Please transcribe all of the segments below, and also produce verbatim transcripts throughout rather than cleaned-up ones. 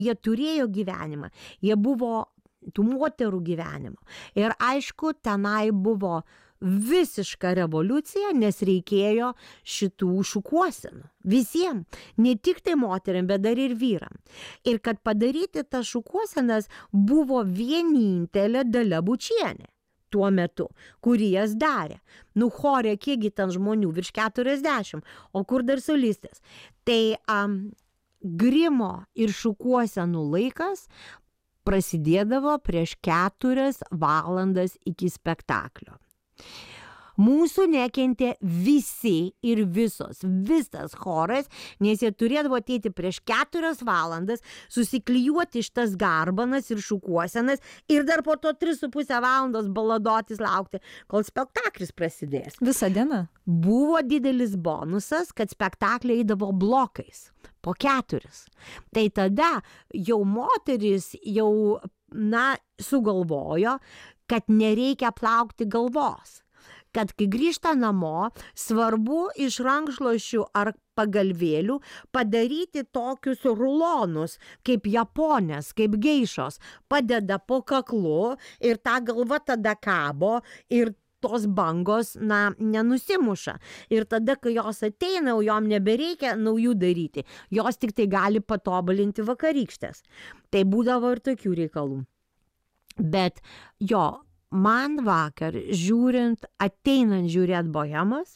Jie turėjo gyvenimą, jie buvo tų moterų gyvenimo. Ir aišku, tenai buvo visiška revoliucija, nes reikėjo šitų šukuosenų. Visiems. Ne tik tai moteriam, bet dar ir vyram. Ir kad padaryti tas šukuosenas buvo vienintelė Dalia Bučienė tuo metu, kuri jas darė. Nu, chore, kiekgi ten žmonių, virš keturiasdešimt, o kur dar solistės. Tai um, grimo ir šukuosenų laikas prasidėdavo prieš keturias valandas iki spektaklio. Mūsų nekentė visi ir visos, visas choras, nes jie turėdavo ateiti prieš keturias valandas, susiklijuoti šitas garbanas ir šukuosenas ir dar po to tris su pusę valandos baladotis laukti, kol spektaklis prasidės. Visą dieną? Buvo didelis bonusas, kad spektakliai eidavo blokais, po keturis. Tai tada jau moteris jau, na, sugalvojo, kad nereikia plaukti galvos. Kad kai grįžta namo, svarbu iš rankšluosčių ar pagalvėlių padaryti tokius rulonus, kaip japonės, kaip geišos, padeda po kaklu ir ta galva tada kabo ir tos bangos, na, nenusimuša. Ir tada, kai jos ateina, jom nebereikia naujų daryti. Jos tik tai gali patobulinti vakarykštės. Tai būdavo ir tokių reikalų. Bet jo, man vakar, žiūrint, ateinant žiūrėt Bohemos,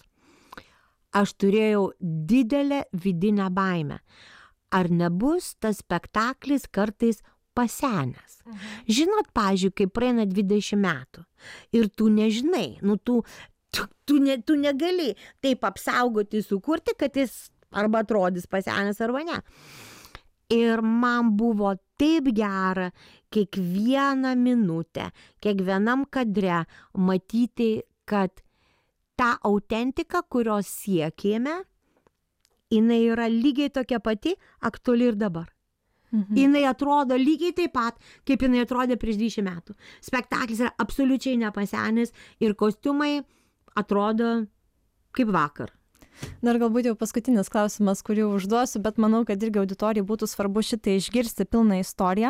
aš turėjau didelę vidinę baimę. Ar nebus tas spektaklis kartais pasenęs? Mhm. Žinot, pavyzdžiui, kai praeina dvidešimt metų ir tu nežinai, nu tu, tu, tu, ne, tu negali taip apsaugoti, sukurti, kad jis arba atrodys pasenęs arba ne. Ir man buvo taip gera kiekvieną minutę, kiekvienam kadre matyti, kad ta autentika, kurios siekėme, jinai yra lygiai tokia pati, aktuali ir dabar. Mhm. Jinai atrodo lygiai taip pat, kaip jinai atrodė prieš dvidešimt metų. Spektaklis yra absoliučiai nepasenęs ir kostiumai atrodo kaip vakar. Dar galbūt jau paskutinis klausimas, kurį užduosiu, bet manau, kad irgi auditorijai būtų svarbu šitai išgirsti pilną istoriją.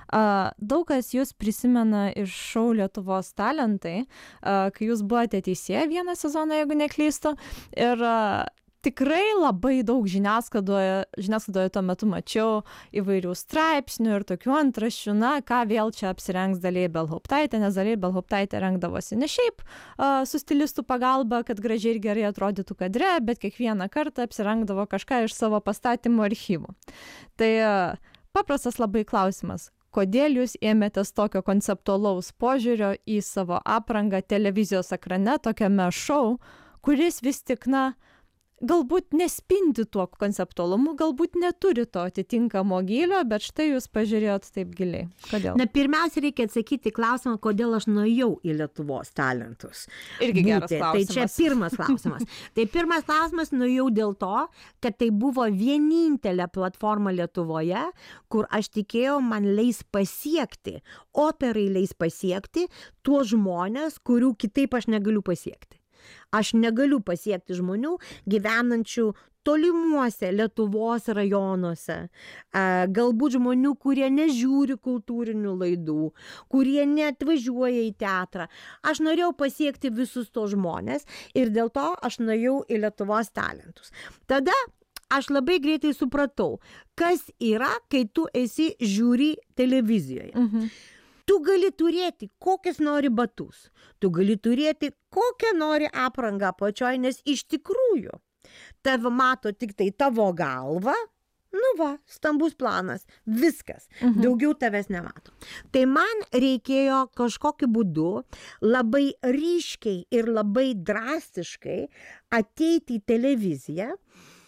Daug kas jūs prisimena iš šou Lietuvos talentai, kai jūs buvote teisėja vieną sezoną, jeigu neklystu. Ir tikrai labai daug žiniasklaidoje, žiniasklaidoje tuo metu mačiau įvairių straipsnių ir tokių antraščių, na, ką vėl čia apsirengs Dalia Ibelhauptaitė, nes Dalia Ibelhauptaitė rengdavosi ne šiaip a, su stilistų pagalba, kad gražiai ir gerai atrodytų kadre, bet kiekvieną kartą apsirengdavo kažką iš savo pastatymų archyvų. Tai a, paprastas labai klausimas. Kodėl jūs ėmėtės tokio konceptualaus požiūrio į savo aprangą televizijos ekrane, tokiame šou, kuris vis tik, na, galbūt nespindi tuo konceptualumu, galbūt neturi to atitinkamo gylio, bet štai jūs pažiūrėjot taip giliai. Kodėl? Na, pirmiausia, reikia atsakyti klausimą, kodėl aš nuėjau į Lietuvos talentus. Irgi geras Būti. klausimas. Tai čia pirmas klausimas. Tai pirmas klausimas, nuėjau dėl to, kad tai buvo vienintelė platforma Lietuvoje, kur aš tikėjau, man leis pasiekti, operai leis pasiekti tuos žmonės, kurių kitaip aš negaliu pasiekti. Aš negaliu pasiekti žmonių gyvenančių tolimuose Lietuvos rajonuose, galbūt žmonių, kurie nežiūri kultūrinių laidų, kurie neatvažiuoja į teatrą. Aš norėjau pasiekti visus tos žmonės ir dėl to aš nuėjau į Lietuvos talentus. Tada aš labai greitai supratau, kas yra, kai tu esi žiūri televizijoje. Mhm. Tu gali turėti kokius nori batus, tu gali turėti kokią nori aprangą apačioj, nes iš tikrųjų tave mato tik tai tavo galva, nu va, stambus planas, viskas, mhm. Daugiau tavęs nemato. Tai man reikėjo kažkokiu būdu labai ryškiai ir labai drastiškai ateiti į televiziją,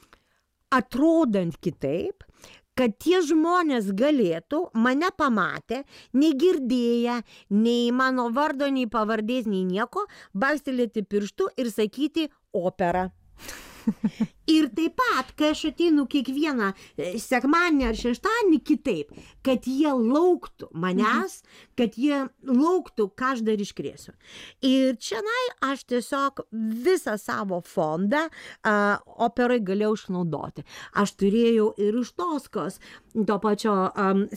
atrodant kitaip, kad tie žmonės galėtų, mane pamatę, negirdėję, nei mano vardo, nei pavardės, nei nieko, bakstelėti pirštu ir sakyti opera. Ir taip pat, kai aš ateinu kiekvieną sekmadienį ar šeštadienį kitaip, kad jie lauktų manęs, kad jie lauktų, ką aš dar iškrėsiu. Ir čianai aš tiesiog visą savo fondą uh, operai galėjau išnaudoti. Aš turėjau ir iš Toskos, to pačio um,